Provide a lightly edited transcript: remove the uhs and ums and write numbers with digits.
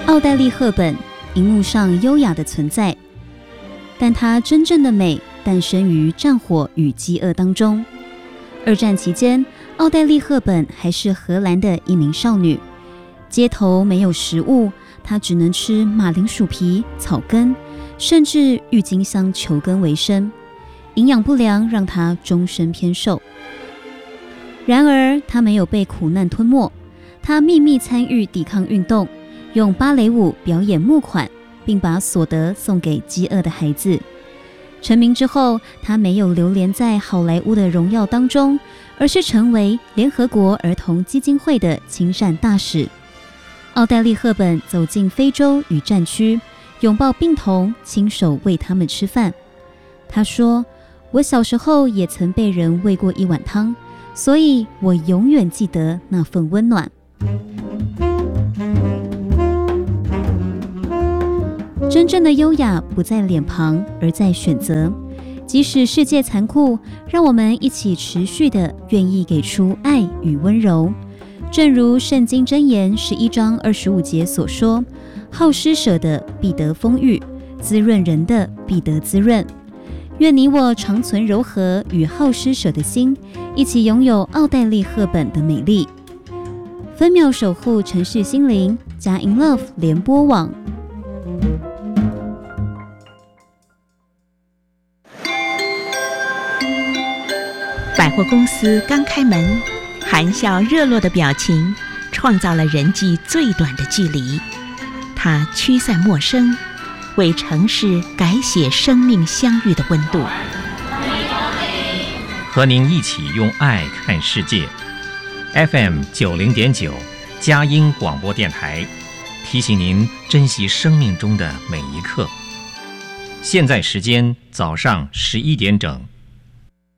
奥黛丽·赫本荧幕上优雅的存在，但她真正的美诞生于战火与饥饿当中。二战期间，奥黛丽·赫本还是荷兰的一名少女，街头没有食物，她只能吃马铃薯皮、草根，甚至郁金香球根为生。营养不良让她终身偏瘦。然而，她没有被苦难吞没，她秘密参与抵抗运动，用芭蕾舞表演募款，并把所得送给饥饿的孩子。成名之后，她没有流连在好莱坞的荣耀当中，而是成为联合国儿童基金会的亲善大使。奥黛丽·赫本走进非洲与战区，拥抱病童，亲手喂他们吃饭。她说：“我小时候也曾被人喂过一碗汤，所以我永远记得那份温暖。”真正的优雅不在脸庞，而在选择。即使世界残酷，让我们一起持续的愿意给出爱与温柔。正如圣经箴言11章25节所说：“好施舍的必得丰裕，滋润人的必得滋润。”愿你我长存柔和与好施舍的心，一起拥有奥黛丽·赫本的美丽。分秒守护城市心灵，佳音 Love 联播网。 百货公司刚开门，含笑热络的表情创造了人际最短的距离。它驱散陌生，为城市改写生命相遇的温度。 和您一起用爱看世界。FM 90.9佳音广播电台，提醒您珍惜生命中的每一刻。现在时间早上11点整。